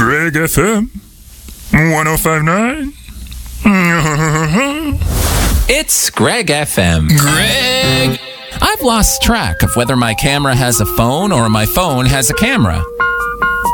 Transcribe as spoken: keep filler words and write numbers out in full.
Greg F M one oh five nine. It's Greg F M. Greg! I've lost track of whether my camera has a phone or my phone has a camera.